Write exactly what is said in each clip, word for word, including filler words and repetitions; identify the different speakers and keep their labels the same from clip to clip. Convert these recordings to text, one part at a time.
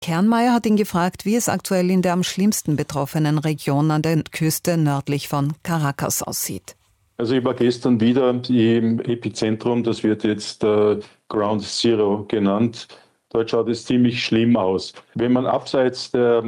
Speaker 1: Kernmeier hat ihn gefragt, wie es aktuell in der am schlimmsten betroffenen Region an der Küste nördlich von Caracas aussieht.
Speaker 2: Also ich war gestern wieder im Epizentrum, das wird jetzt äh, Ground Zero genannt. Dort schaut es ziemlich schlimm aus. Wenn man abseits der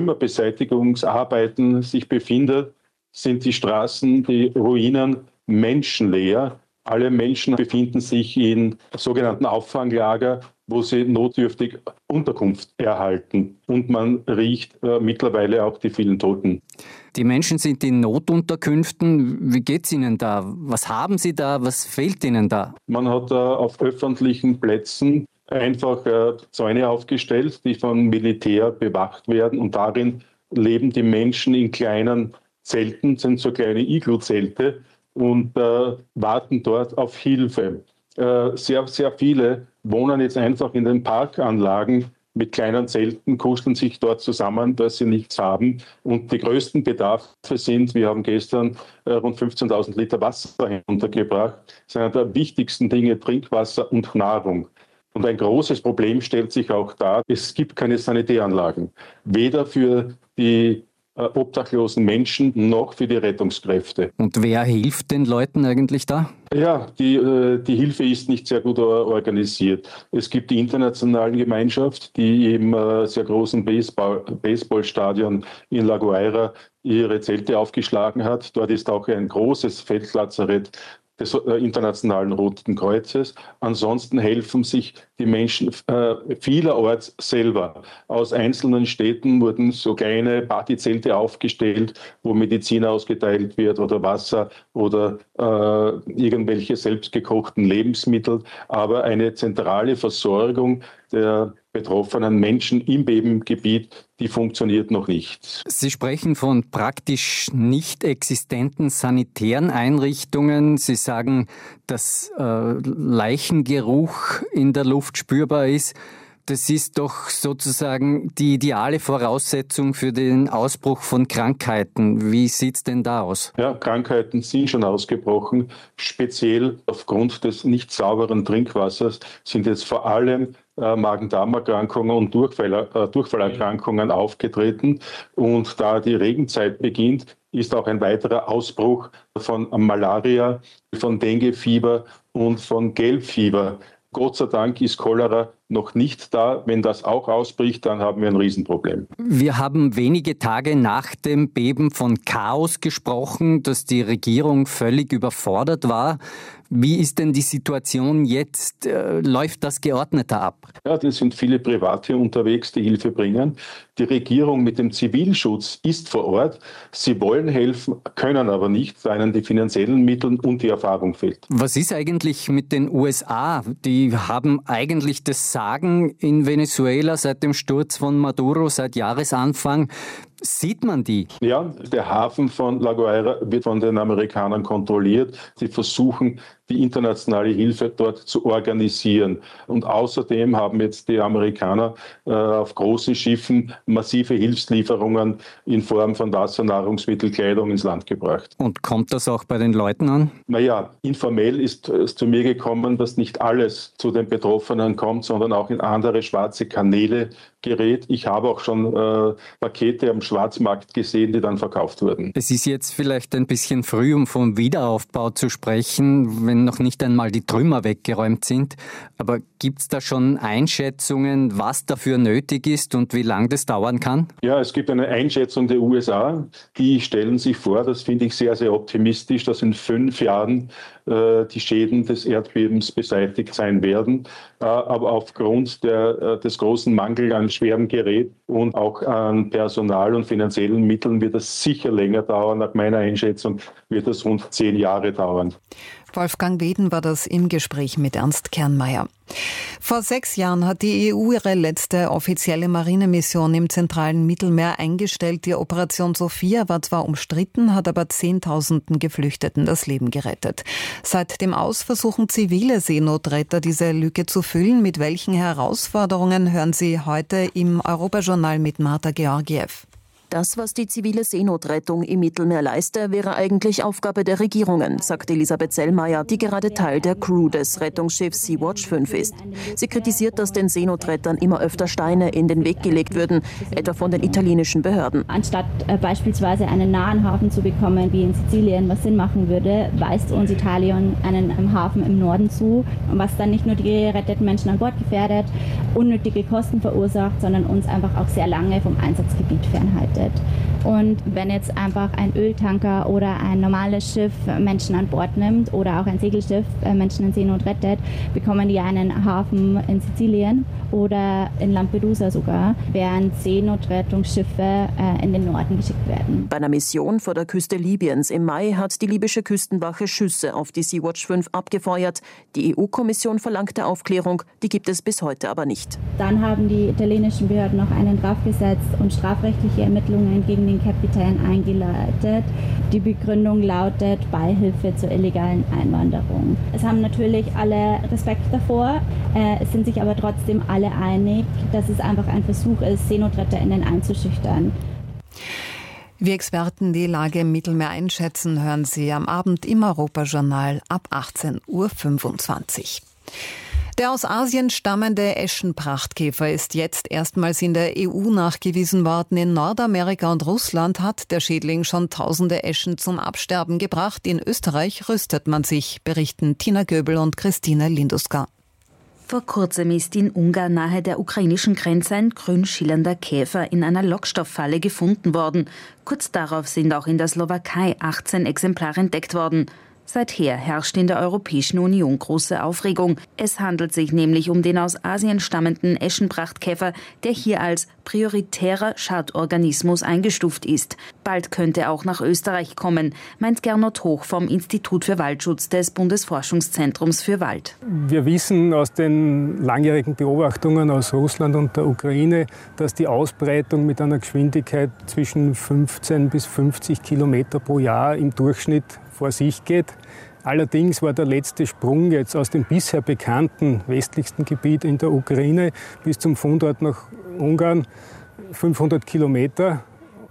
Speaker 2: Trümmerbeseitigungsarbeiten sich befindet, sind die Straßen, die Ruinen menschenleer. Alle Menschen befinden sich in sogenannten Auffanglager, wo sie notdürftig Unterkunft erhalten. Und man riecht äh, mittlerweile auch die vielen Toten.
Speaker 3: Die Menschen sind in Notunterkünften. Wie geht's ihnen da? Was haben sie da? Was fehlt ihnen da?
Speaker 2: Man hat äh, auf öffentlichen Plätzen einfach äh, Zäune aufgestellt, die vom Militär bewacht werden. Und darin leben die Menschen in kleinen Zelten, sind so kleine Iglu-Zelte und äh, warten dort auf Hilfe. Äh, sehr, sehr viele wohnen jetzt einfach in den Parkanlagen mit kleinen Zelten, kuscheln sich dort zusammen, dass sie nichts haben. Und die größten Bedarfe sind, wir haben gestern äh, rund fünfzehntausend Liter Wasser heruntergebracht. Das ist einer der wichtigsten Dinge, Trinkwasser und Nahrung. Und ein großes Problem stellt sich auch dar, es gibt keine Sanitäranlagen, weder für die äh, obdachlosen Menschen noch für die Rettungskräfte.
Speaker 3: Und wer hilft den Leuten eigentlich da?
Speaker 2: Ja, die, äh, die Hilfe ist nicht sehr gut organisiert. Es gibt die internationale Gemeinschaft, die im äh, sehr großen Baseball, Baseballstadion in La Guaira ihre Zelte aufgeschlagen hat. Dort ist auch ein großes Feldlazarett des Internationalen Roten Kreuzes. Ansonsten helfen sich die Menschen äh, vielerorts selber. Aus einzelnen Städten wurden so kleine Partyzelte aufgestellt, wo Medizin ausgeteilt wird oder Wasser oder äh, irgendwelche selbstgekochten Lebensmittel. Aber eine zentrale Versorgung der betroffenen Menschen im Bebengebiet, die funktioniert noch nicht.
Speaker 3: Sie sprechen von praktisch nicht existenten sanitären Einrichtungen. Sie sagen, dass äh, Leichengeruch in der Luft spürbar ist. Das ist doch sozusagen die ideale Voraussetzung für den Ausbruch von Krankheiten. Wie sieht's denn da aus?
Speaker 2: Ja, Krankheiten sind schon ausgebrochen. Speziell aufgrund des nicht sauberen Trinkwassers sind jetzt vor allem äh, Magen-Darm-Erkrankungen und Durchfall, äh, Durchfallerkrankungen aufgetreten. Und da die Regenzeit beginnt, ist auch ein weiterer Ausbruch von Malaria, von Denguefieber und von Gelbfieber. Gott sei Dank ist Cholera noch nicht da. Wenn das auch ausbricht, dann haben wir ein Riesenproblem.
Speaker 3: Wir haben wenige Tage nach dem Beben von Chaos gesprochen, dass die Regierung völlig überfordert war. Wie ist denn die Situation jetzt? Läuft das geordneter ab?
Speaker 2: Ja, es sind viele Private unterwegs, die Hilfe bringen. Die Regierung mit dem Zivilschutz ist vor Ort. Sie wollen helfen, können aber nicht, weil ihnen die finanziellen Mittel und die Erfahrung fehlt.
Speaker 3: Was ist eigentlich mit den U S A? Die haben eigentlich das Sagen in Venezuela seit dem Sturz von Maduro, seit Jahresanfang. Sieht man die?
Speaker 2: Ja, der Hafen von La Guaira wird von den Amerikanern kontrolliert. Sie versuchen, die internationale Hilfe dort zu organisieren. Und außerdem haben jetzt die Amerikaner äh, auf großen Schiffen massive Hilfslieferungen in Form von Wasser, Nahrungsmittel, Kleidung ins Land gebracht.
Speaker 3: Und kommt das auch bei den Leuten an?
Speaker 2: Naja, informell ist es zu mir gekommen, dass nicht alles zu den Betroffenen kommt, sondern auch in andere schwarze Kanäle gerät. Ich habe auch schon äh, Pakete am Schwarzmarkt gesehen, die dann verkauft wurden.
Speaker 3: Es ist jetzt vielleicht ein bisschen früh, um vom Wiederaufbau zu sprechen, wenn noch nicht einmal die Trümmer weggeräumt sind. Aber gibt es da schon Einschätzungen, was dafür nötig ist und wie lange das dauern kann?
Speaker 2: Ja, es gibt eine Einschätzung der U S A. Die stellen sich vor, das finde ich sehr, sehr optimistisch, dass in fünf Jahren äh, die Schäden des Erdbebens beseitigt sein werden. Äh, aber aufgrund der, äh, des großen Mangels an schwerem Gerät und auch an Personal und finanziellen Mitteln wird es sicher länger dauern. Nach meiner Einschätzung wird es rund zehn Jahre dauern.
Speaker 1: Wolfgang Weden war das im Gespräch mit Ernst Kernmeier. Vor sechs Jahren hat die E U ihre letzte offizielle Marinemission im zentralen Mittelmeer eingestellt. Die Operation Sophia war zwar umstritten, hat aber Zehntausenden Geflüchteten das Leben gerettet. Seit dem Aus versuchen zivile Seenotretter, diese Lücke zu füllen. Mit welchen Herausforderungen hören Sie heute im Europajournal mit Martha Georgiev?
Speaker 4: Das, was die zivile Seenotrettung im Mittelmeer leiste, wäre eigentlich Aufgabe der Regierungen, sagt Elisabeth Sellmeier, die gerade Teil der Crew des Rettungsschiffs Sea-Watch fünf ist. Sie kritisiert, dass den Seenotrettern immer öfter Steine in den Weg gelegt würden, etwa von den italienischen Behörden.
Speaker 5: Anstatt äh, beispielsweise einen nahen Hafen zu bekommen, wie in Sizilien, was Sinn machen würde, weist uns Italien einen, einen Hafen im Norden zu, was dann nicht nur die geretteten Menschen an Bord gefährdet, unnötige Kosten verursacht, sondern uns einfach auch sehr lange vom Einsatzgebiet fernhaltet. Und wenn jetzt einfach ein Öltanker oder ein normales Schiff Menschen an Bord nimmt oder auch ein Segelschiff Menschen in Seenot rettet, bekommen die einen Hafen in Sizilien oder in Lampedusa sogar, während Seenotrettungsschiffe äh, in den Norden geschickt werden.
Speaker 4: Bei einer Mission vor der Küste Libyens im Mai hat die libysche Küstenwache Schüsse auf die Sea-Watch fünf abgefeuert. Die E U-Kommission verlangte Aufklärung, die gibt es bis heute aber nicht.
Speaker 5: Dann haben die italienischen Behörden noch einen Draft gesetzt und strafrechtliche Ermittlungen gegen den Kapitän eingeleitet. Die Begründung lautet Beihilfe zur illegalen Einwanderung. Es haben natürlich alle Respekt davor, äh, es sind sich aber trotzdem alle einig, dass es einfach ein Versuch ist, SeenotretterInnen einzuschüchtern.
Speaker 1: Wie Experten die Lage im Mittelmeer einschätzen, hören Sie am Abend im Europajournal ab achtzehn Uhr fünfundzwanzig. Der aus Asien stammende Eschenprachtkäfer ist jetzt erstmals in der E U nachgewiesen worden. In Nordamerika und Russland hat der Schädling schon tausende Eschen zum Absterben gebracht. In Österreich rüstet man sich, berichten Tina Göbel und Christine Linduska.
Speaker 6: Vor kurzem ist in Ungarn nahe der ukrainischen Grenze ein grün schillernder Käfer in einer Lockstofffalle gefunden worden. Kurz darauf sind auch in der Slowakei achtzehn Exemplare entdeckt worden. Seither herrscht in der Europäischen Union große Aufregung. Es handelt sich nämlich um den aus Asien stammenden Eschenprachtkäfer, der hier als prioritärer Schadorganismus eingestuft ist. Bald könnte er auch nach Österreich kommen, meint Gernot Hoch vom Institut für Waldschutz des Bundesforschungszentrums für Wald.
Speaker 7: Wir wissen aus den langjährigen Beobachtungen aus Russland und der Ukraine, dass die Ausbreitung mit einer Geschwindigkeit zwischen fünfzehn bis fünfzig Kilometer pro Jahr im Durchschnitt vor sich geht. Allerdings war der letzte Sprung jetzt aus dem bisher bekannten westlichsten Gebiet in der Ukraine bis zum Fundort nach Ungarn fünfhundert Kilometer.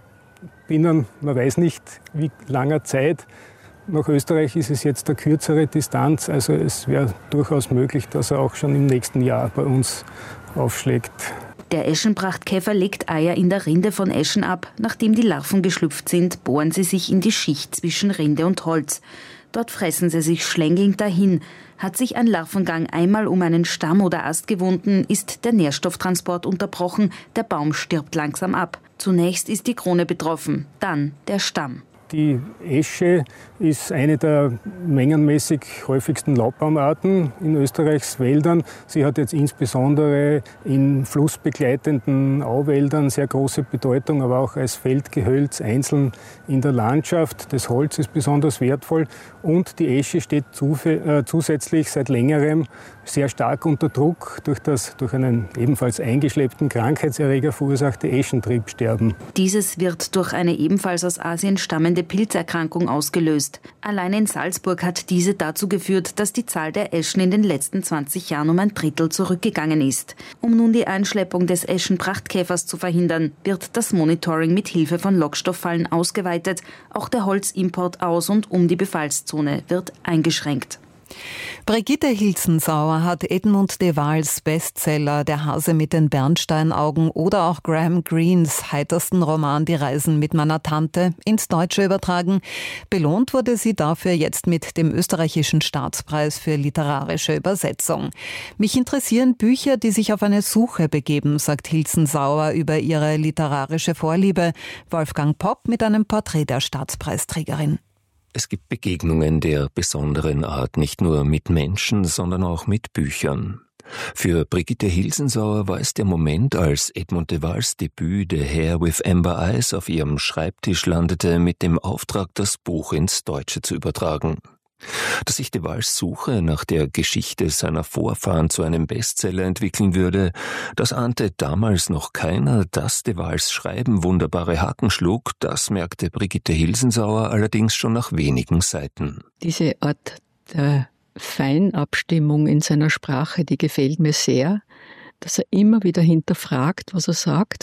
Speaker 7: Binnen, man weiß nicht wie langer Zeit. Nach Österreich ist es jetzt eine kürzere Distanz, also es wäre durchaus möglich, dass er auch schon im nächsten Jahr bei uns aufschlägt.
Speaker 6: Der Eschenprachtkäfer legt Eier in der Rinde von Eschen ab. Nachdem die Larven geschlüpft sind, bohren sie sich in die Schicht zwischen Rinde und Holz. Dort fressen sie sich schlängig dahin. Hat sich ein Larvengang einmal um einen Stamm oder Ast gewunden, ist der Nährstofftransport unterbrochen, der Baum stirbt langsam ab. Zunächst ist die Krone betroffen, dann der Stamm.
Speaker 7: Die Esche ist eine der mengenmäßig häufigsten Laubbaumarten in Österreichs Wäldern. Sie hat jetzt insbesondere in flussbegleitenden Auwäldern sehr große Bedeutung, aber auch als Feldgehölz einzeln in der Landschaft. Das Holz ist besonders wertvoll und die Esche steht zusätzlich seit längerem sehr stark unter Druck durch das durch einen ebenfalls eingeschleppten Krankheitserreger verursachte Eschentriebsterben.
Speaker 6: Dieses wird durch eine ebenfalls aus Asien stammende Pilzerkrankung ausgelöst. Allein in Salzburg hat diese dazu geführt, dass die Zahl der Eschen in den letzten zwanzig Jahren um ein Drittel zurückgegangen ist. Um nun die Einschleppung des Eschenprachtkäfers zu verhindern, wird das Monitoring mit Hilfe von Lockstofffallen ausgeweitet. Auch der Holzimport aus und um die Befallszone wird eingeschränkt.
Speaker 1: Brigitte Hilzensauer hat Edmund de Waals Bestseller Der Hase mit den Bernsteinaugen oder auch Graham Greens heitersten Roman Die Reisen mit meiner Tante ins Deutsche übertragen. Belohnt wurde sie dafür jetzt mit dem österreichischen Staatspreis für literarische Übersetzung. Mich interessieren Bücher, die sich auf eine Suche begeben, sagt Hilzensauer über ihre literarische Vorliebe. Wolfgang Popp mit einem Porträt der Staatspreisträgerin.
Speaker 8: Es gibt Begegnungen der besonderen Art, nicht nur mit Menschen, sondern auch mit Büchern. Für Brigitte Hilzensauer war es der Moment, als Edmund de Waals Debüt The Hare with Amber Eyes auf ihrem Schreibtisch landete, mit dem Auftrag, das Buch ins Deutsche zu übertragen. Dass sich de Waals Suche nach der Geschichte seiner Vorfahren zu einem Bestseller entwickeln würde, das ahnte damals noch keiner. Dass de Waals Schreiben wunderbare Haken schlug, das merkte Brigitte Hilzensauer allerdings schon nach wenigen Seiten.
Speaker 9: Diese Art der Feinabstimmung in seiner Sprache, die gefällt mir sehr, dass er immer wieder hinterfragt, was er sagt,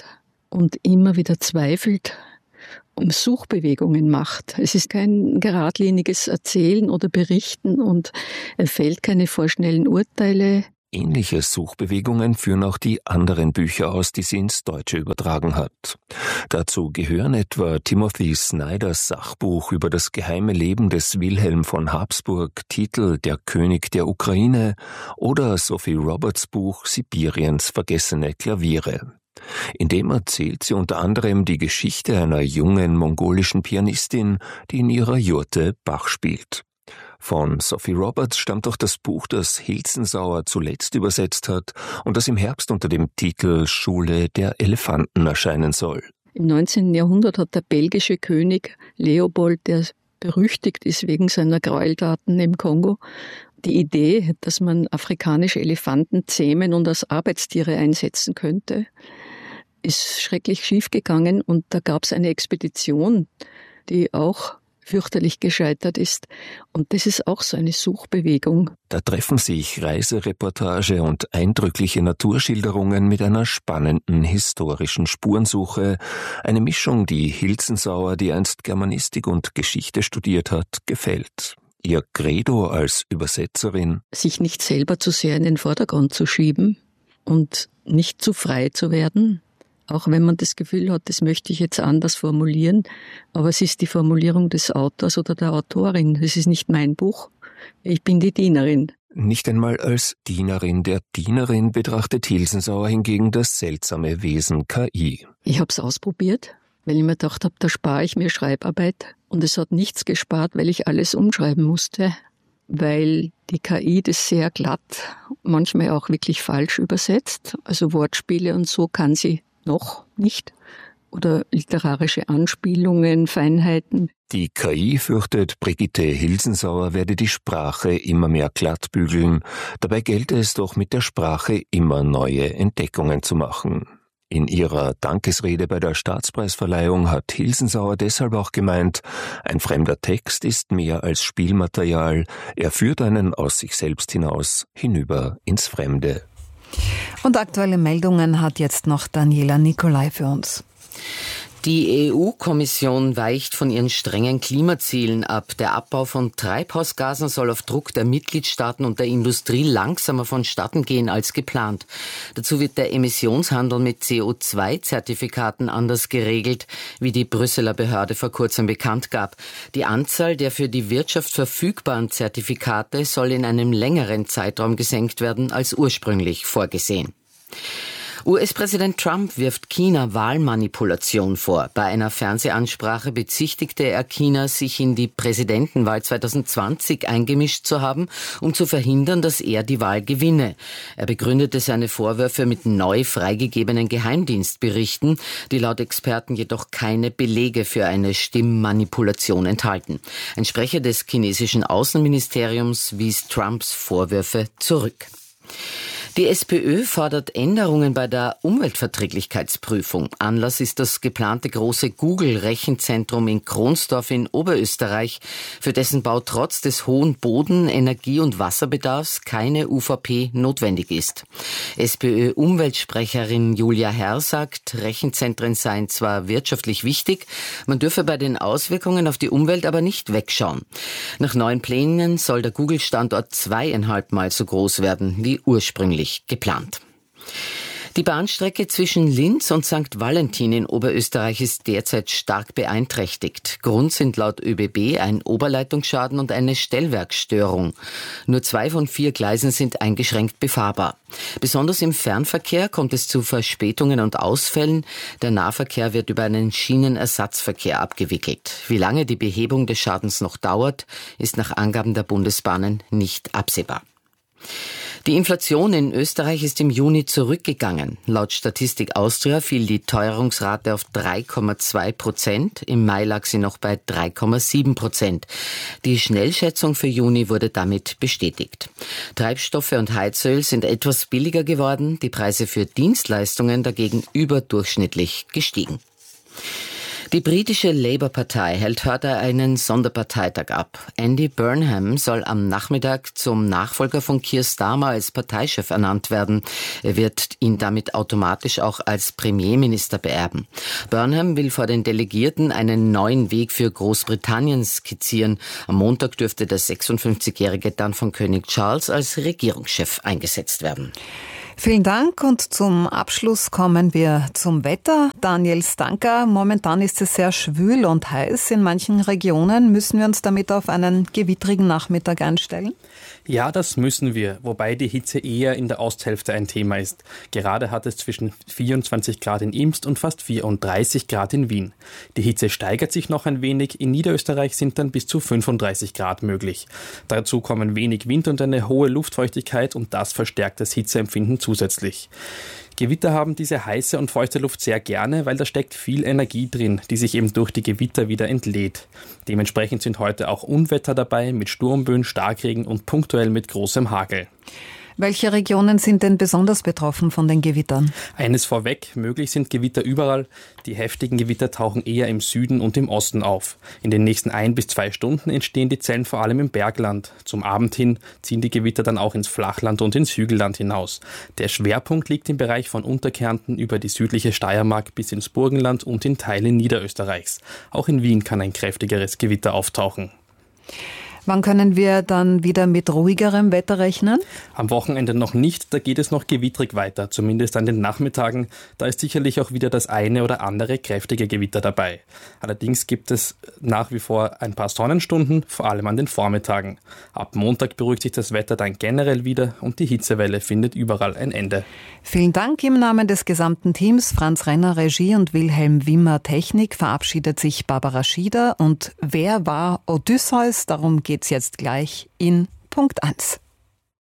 Speaker 9: und immer wieder zweifelt, um Suchbewegungen macht. Es ist kein geradliniges Erzählen oder Berichten und er fällt keine vorschnellen Urteile.
Speaker 8: Ähnliche Suchbewegungen führen auch die anderen Bücher aus, die sie ins Deutsche übertragen hat. Dazu gehören etwa Timothy Snyders Sachbuch über das geheime Leben des Wilhelm von Habsburg, Titel Der König der Ukraine, oder Sophie Roberts Buch Sibiriens vergessene Klaviere. In dem erzählt sie unter anderem die Geschichte einer jungen mongolischen Pianistin, die in ihrer Jurte Bach spielt. Von Sophie Roberts stammt auch das Buch, das Hilzensauer zuletzt übersetzt hat und das im Herbst unter dem Titel Schule der Elefanten erscheinen soll.
Speaker 9: Im neunzehnten Jahrhundert hat der belgische König Leopold, der berüchtigt ist wegen seiner Gräueltaten im Kongo, die Idee, dass man afrikanische Elefanten zähmen und als Arbeitstiere einsetzen könnte, ist schrecklich schiefgegangen und da gab es eine Expedition, die auch fürchterlich gescheitert ist. Und das ist auch so eine Suchbewegung.
Speaker 8: Da treffen sich Reisereportage und eindrückliche Naturschilderungen mit einer spannenden historischen Spurensuche. Eine Mischung, die Hilzensauer, die einst Germanistik und Geschichte studiert hat, gefällt. Ihr Credo als Übersetzerin:
Speaker 9: sich nicht selber zu sehr in den Vordergrund zu schieben und nicht zu frei zu werden. Auch wenn man das Gefühl hat, das möchte ich jetzt anders formulieren, aber es ist die Formulierung des Autors oder der Autorin. Es ist nicht mein Buch. Ich bin die Dienerin.
Speaker 8: Nicht einmal als Dienerin der Dienerin betrachtet Hilzensauer hingegen das seltsame Wesen K I.
Speaker 9: Ich habe es ausprobiert, weil ich mir gedacht habe, da spare ich mir Schreibarbeit. Und es hat nichts gespart, weil ich alles umschreiben musste, weil die K I das sehr glatt, manchmal auch wirklich falsch übersetzt. Also Wortspiele und so kann sie noch nicht. Oder literarische Anspielungen, Feinheiten.
Speaker 8: Die K I fürchtet, Brigitte Hilzensauer werde die Sprache immer mehr glattbügeln. Dabei gelte es doch, mit der Sprache immer neue Entdeckungen zu machen. In ihrer Dankesrede bei der Staatspreisverleihung hat Hilzensauer deshalb auch gemeint, ein fremder Text ist mehr als Spielmaterial. Er führt einen aus sich selbst hinaus, hinüber ins Fremde.
Speaker 1: Und aktuelle Meldungen hat jetzt noch Daniela Nicolai für uns.
Speaker 10: Die E U-Kommission weicht von ihren strengen Klimazielen ab. Der Abbau von Treibhausgasen soll auf Druck der Mitgliedstaaten und der Industrie langsamer vonstatten gehen als geplant. Dazu wird der Emissionshandel mit C O zwei Zertifikaten anders geregelt, wie die Brüsseler Behörde vor kurzem bekannt gab. Die Anzahl der für die Wirtschaft verfügbaren Zertifikate soll in einem längeren Zeitraum gesenkt werden als ursprünglich vorgesehen. U S-Präsident Trump wirft China Wahlmanipulation vor. Bei einer Fernsehansprache bezichtigte er China, sich in die Präsidentenwahl zwanzig zwanzig eingemischt zu haben, um zu verhindern, dass er die Wahl gewinne. Er begründete seine Vorwürfe mit neu freigegebenen Geheimdienstberichten, die laut Experten jedoch keine Belege für eine Stimmmanipulation enthalten. Ein Sprecher des chinesischen Außenministeriums wies Trumps Vorwürfe zurück. Die SPÖ fordert Änderungen bei der Umweltverträglichkeitsprüfung. Anlass ist das geplante große Google-Rechenzentrum in Kronsdorf in Oberösterreich, für dessen Bau trotz des hohen Boden-, Energie- und Wasserbedarfs keine U V P notwendig ist. SPÖ-Umweltsprecherin Julia Herr sagt, Rechenzentren seien zwar wirtschaftlich wichtig, man dürfe bei den Auswirkungen auf die Umwelt aber nicht wegschauen. Nach neuen Plänen soll der Google-Standort zweieinhalb Mal so groß werden wie ursprünglich geplant. Die Bahnstrecke zwischen Linz und Sankt Valentin in Oberösterreich ist derzeit stark beeinträchtigt. Grund sind laut ÖBB ein Oberleitungsschaden und eine Stellwerksstörung. Nur zwei von vier Gleisen sind eingeschränkt befahrbar. Besonders im Fernverkehr kommt es zu Verspätungen und Ausfällen. Der Nahverkehr wird über einen Schienenersatzverkehr abgewickelt. Wie lange die Behebung des Schadens noch dauert, ist nach Angaben der Bundesbahnen nicht absehbar. Die Inflation in Österreich ist im Juni zurückgegangen. Laut Statistik Austria fiel die Teuerungsrate auf drei Komma zwei Prozent. Im Mai lag sie noch bei drei Komma sieben Prozent. Die Schnellschätzung für Juni wurde damit bestätigt. Treibstoffe und Heizöl sind etwas billiger geworden, die Preise für Dienstleistungen dagegen überdurchschnittlich gestiegen. Die britische Labour-Partei hält heute einen Sonderparteitag ab. Andy Burnham soll am Nachmittag zum Nachfolger von Keir Starmer als Parteichef ernannt werden. Er wird ihn damit automatisch auch als Premierminister beerben. Burnham will vor den Delegierten einen neuen Weg für Großbritannien skizzieren. Am Montag dürfte der sechsundfünfzigjährige dann von König Charles als Regierungschef eingesetzt werden.
Speaker 1: Vielen Dank und zum Abschluss kommen wir zum Wetter. Daniel Stanka, momentan ist es sehr schwül und heiß in manchen Regionen. Müssen wir uns damit auf einen gewittrigen Nachmittag einstellen?
Speaker 11: Ja, das müssen wir, wobei die Hitze eher in der Osthälfte ein Thema ist. Gerade hat es zwischen vierundzwanzig Grad in Imst und fast vierunddreißig Grad in Wien. Die Hitze steigert sich noch ein wenig. In Niederösterreich sind dann bis zu fünfunddreißig Grad möglich. Dazu kommen wenig Wind und eine hohe Luftfeuchtigkeit und das verstärkt das Hitzeempfinden zusätzlich. Gewitter haben diese heiße und feuchte Luft sehr gerne, weil da steckt viel Energie drin, die sich eben durch die Gewitter wieder entlädt. Dementsprechend sind heute auch Unwetter dabei mit Sturmböen, Starkregen und punktuell mit großem Hagel.
Speaker 1: Welche Regionen sind denn besonders betroffen von den Gewittern?
Speaker 11: Eines vorweg, möglich sind Gewitter überall. Die heftigen Gewitter tauchen eher im Süden und im Osten auf. In den nächsten ein bis zwei Stunden entstehen die Zellen vor allem im Bergland. Zum Abend hin ziehen die Gewitter dann auch ins Flachland und ins Hügelland hinaus. Der Schwerpunkt liegt im Bereich von Unterkärnten über die südliche Steiermark bis ins Burgenland und in Teilen Niederösterreichs. Auch in Wien kann ein kräftigeres Gewitter auftauchen.
Speaker 1: Wann können wir dann wieder mit ruhigerem Wetter rechnen?
Speaker 11: Am Wochenende noch nicht, da geht es noch gewittrig weiter, zumindest an den Nachmittagen. Da ist sicherlich auch wieder das eine oder andere kräftige Gewitter dabei. Allerdings gibt es nach wie vor ein paar Sonnenstunden, vor allem an den Vormittagen. Ab Montag beruhigt sich das Wetter dann generell wieder und die Hitzewelle findet überall ein Ende.
Speaker 1: Vielen Dank im Namen des gesamten Teams. Franz Renner Regie und Wilhelm Wimmer Technik, verabschiedet sich Barbara Schieder. Und wer war Odysseus? Darum geht's jetzt gleich in Punkt eins.